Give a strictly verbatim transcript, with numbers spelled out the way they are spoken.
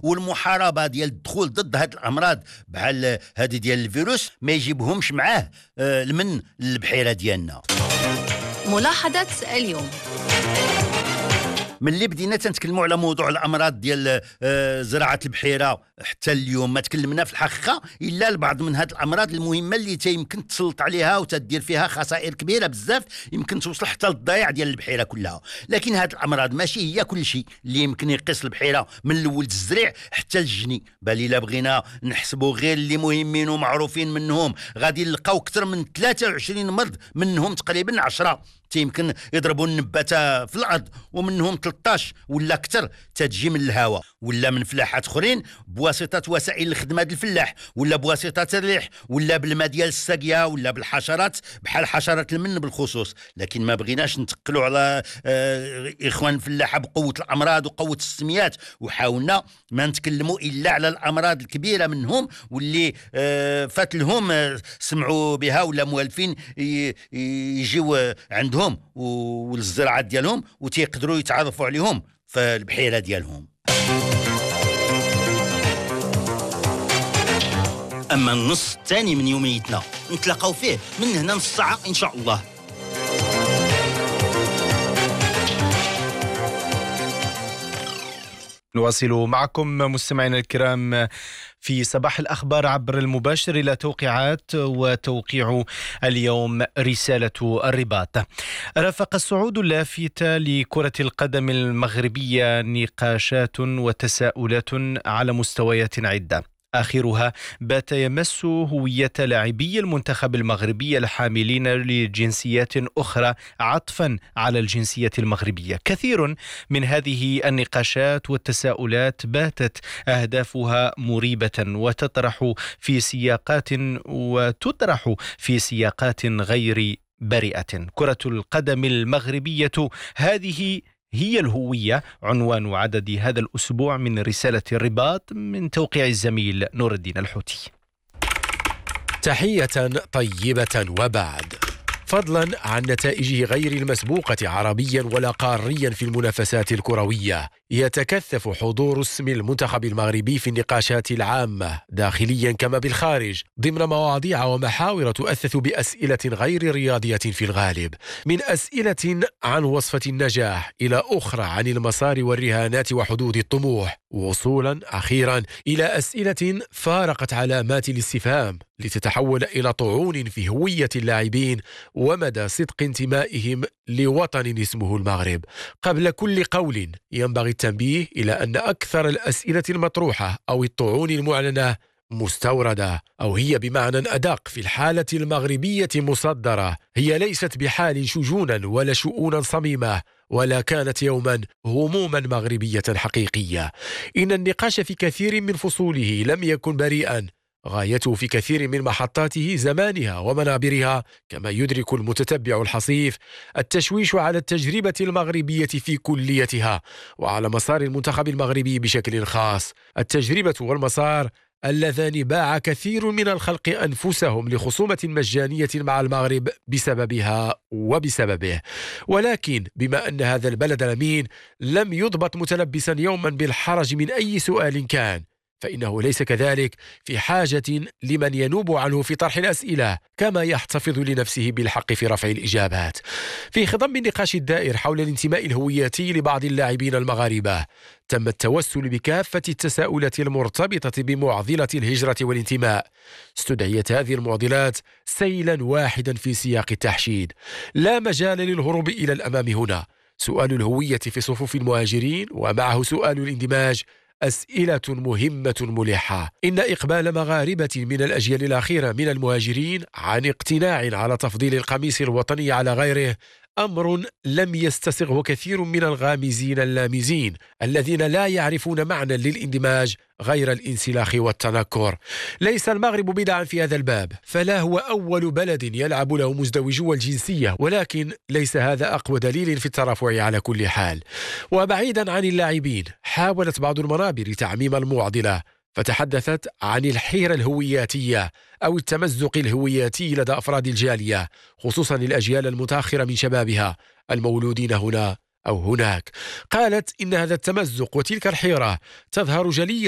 والمحاربه ديال الدخول ضد هاد الامراض بحال هذه ديال الفيروس ما يجيبهمش معاه المن البحيره ديالنا. ملاحظه اليوم: من اللي بدينا تنتكلموا على موضوع الامراض ديال زراعه البحيره حتى اليوم ما تكلمنا في الحقيقه الا البعض من هذه الامراض المهمه اللي يمكن تسلط عليها وتدير فيها خسائر كبيره بزاف، يمكن توصل حتى للضياع ديال البحيره كلها. لكن هذه الامراض ماشي هي كل شيء اللي يمكن يقيس البحيره من الاول الزريع حتى الجني. بل الا بغينا نحسبوا غير اللي مهمين ومعروفين منهم غادي نلقاو اكثر من ثلاثة وعشرين مرض، منهم تقريبا عشرة يمكن يضربوا النباتة في الأرض، ومنهم ثلاثة عشر ولا أكثر تتجي من الهواء ولا من فلاحات أخرين بواسطة وسائل الخدمة ديال الفلاح، ولا بواسطة الريح، ولا بالماء ديال الساقية، ولا بالحشرات بحال حشرات المن بالخصوص. لكن ما بغيناش نتقلوا على آه إخوان الفلاحة بقوة الأمراض وقوة السميات، وحاولنا ما نتكلموا إلا على الأمراض الكبيرة منهم واللي آه فات لهم آه سمعوا بها ولا موالفين يجيوا عندهم والزراعات ديالهم وتيقدروا يتعرفوا عليهم في البحيره ديالهم. اما النص الثاني من يوميتنا نتلاقاو فيه من هنا نص ساعه ان شاء الله. نواصل معكم مستمعينا الكرام في صباح الأخبار عبر المباشر إلى توقيعات وتوقيع اليوم رسالة الرباط. رافق الصعود اللافت لكرة القدم المغربية نقاشات وتساؤلات على مستويات عدة، آخرها بات يمس هوية لاعبي المنتخب المغربي الحاملين لجنسيات أخرى عطفا على الجنسية المغربية. كثير من هذه النقاشات والتساؤلات باتت أهدافها مريبة وتطرح في سياقات وتطرح في سياقات غير بريئة. كرة القدم المغربية هذه هي الهوية، عنوان عدد هذا الأسبوع من رسالة الرباط من توقيع الزميل نور الدين الحوتي. تحية طيبة وبعد. فضلا عن نتائجه غير المسبوقة عربيا ولا قاريا في المنافسات الكروية، يتكثف حضور اسم المنتخب المغربي في النقاشات العامة داخليا كما بالخارج ضمن مواضيع ومحاور تؤثث بأسئلة غير رياضية في الغالب، من أسئلة عن وصفة النجاح إلى أخرى عن المسار والرهانات وحدود الطموح، وصولا أخيرا إلى أسئلة فارقت علامات الاستفهام لتتحول إلى طعون في هوية اللاعبين ومدى صدق انتمائهم لوطن اسمه المغرب. قبل كل قول ينبغي التنبيه إلى أن أكثر الأسئلة المطروحة أو الطعون المعلنة مستوردة، أو هي بمعنى أدق في الحالة المغربية مصدرة. هي ليست بحال شجونا ولا شؤونا صميمة، ولا كانت يوما هموما مغربية حقيقية. إن النقاش في كثير من فصوله لم يكن بريئا، غايته في كثير من محطاته زمانها ومنابرها كما يدرك المتتبع الحصيف التشويش على التجربة المغربية في كليتها وعلى مسار المنتخب المغربي بشكل خاص. التجربة والمسار اللذان باع كثير من الخلق أنفسهم لخصومة مجانية مع المغرب بسببها وبسببه. ولكن بما أن هذا البلد الأمين لم يضبط متلبسا يوما بالحرج من أي سؤال كان، فإنه ليس كذلك في حاجة لمن ينوب عنه في طرح الأسئلة كما يحتفظ لنفسه بالحق في رفع الإجابات. في خضم النقاش الدائر حول الانتماء الهوياتي لبعض اللاعبين المغاربة، تم التوسل بكافة التساؤلات المرتبطة بمعضلة الهجرة والانتماء. استدعيت هذه المعضلات سيلا واحدا في سياق التحشيد، لا مجال للهروب إلى الأمام هنا. سؤال الهوية في صفوف المهاجرين ومعه سؤال الاندماج أسئلة مهمة ملحة. إن إقبال مغاربة من الأجيال الأخيرة من المهاجرين عن اقتناع على تفضيل القميص الوطني على غيره أمر لم يستسغه كثير من الغامزين اللامزين الذين لا يعرفون معنى للاندماج غير الانسلاخ والتنكر. ليس المغرب بدعا في هذا الباب، فلا هو أول بلد يلعب له مزدوجو الجنسية، ولكن ليس هذا أقوى دليل في الترافع على كل حال. وبعيدا عن اللاعبين، حاولت بعض المنابر تعميم المعضلة، فتحدثت عن الحيرة الهوياتية أو التمزق الهوياتي لدى أفراد الجالية، خصوصا الأجيال المتأخرة من شبابها المولودين هنا أو هناك. قالت إن هذا التمزق وتلك الحيرة تظهر جليا